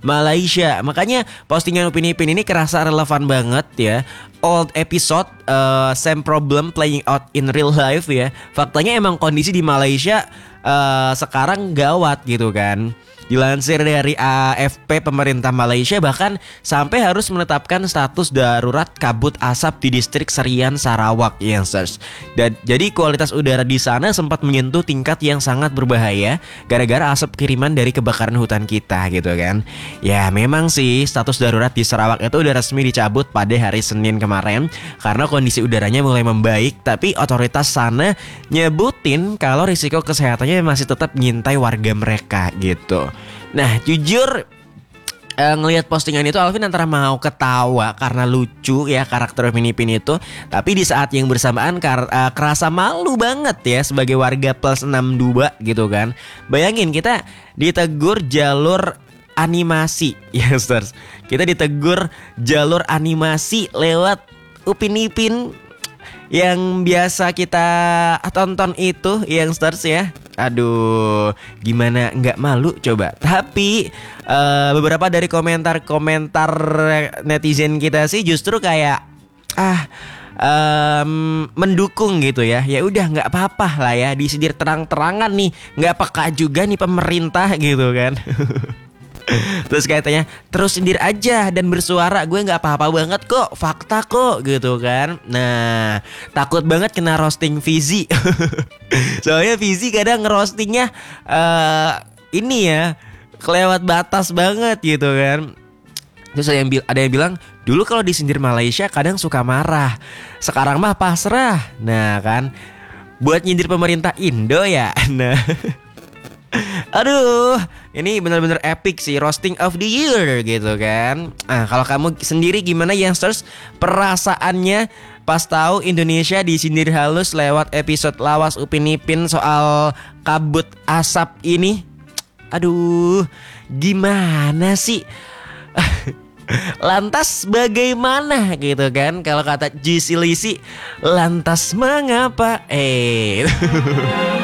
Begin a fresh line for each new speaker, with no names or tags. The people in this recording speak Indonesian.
Malaysia. Makanya postingan Upin Ipin ini kerasa relevan banget ya. Old episode, same problem playing out in real life ya. Faktanya emang kondisi di Malaysia sekarang gawat gitu kan. Dilansir dari AFP, pemerintah Malaysia bahkan sampai harus menetapkan status darurat kabut asap di distrik Serian Sarawak, youngsters. Dan jadi kualitas udara di sana sempat menyentuh tingkat yang sangat berbahaya gara-gara asap kiriman dari kebakaran hutan kita gitu kan. Ya memang sih status darurat di Sarawak itu udah resmi dicabut pada hari Senin kemarin karena kondisi udaranya mulai membaik, tapi otoritas sana nyebutin kalau risiko kesehatannya masih tetap ngintai warga mereka gitu. Nah jujur ngelihat postingan itu Alvin antara mau ketawa karena lucu ya karakter Upin Ipin itu, tapi di saat yang bersamaan kerasa malu banget ya sebagai warga plus 62 gitu kan. Bayangin kita ditegur jalur animasi ya, stars. Kita ditegur jalur animasi lewat Upin Ipin yang biasa kita tonton itu, yang stars ya. Aduh, gimana nggak malu coba. Tapi beberapa dari komentar-komentar netizen kita sih justru kayak mendukung gitu ya. Ya udah nggak apa-apa lah ya, disindir terang-terangan nih, nggak peka juga nih pemerintah gitu kan. Terus katanya terus sindir aja dan bersuara, gue nggak apa-apa banget kok, fakta kok gitu kan. Nah takut banget kena roasting Fizi. Soalnya Fizi kadang ngerostingnya ini ya kelewat batas banget gitu kan. Terus ada yang bilang dulu kalau disindir Malaysia kadang suka marah, sekarang mah pasrah. Nah kan buat nyindir pemerintah Indo ya. Nah aduh, ini benar-benar epic sih, roasting of the year gitu kan. Kalau kamu sendiri gimana youngsters, perasaannya pas tahu Indonesia disindir halus lewat episode lawas Upin Ipin soal kabut asap ini? Aduh, gimana sih? Lantas bagaimana gitu kan? Kalau kata Juicy Lizzy, lantas mengapa?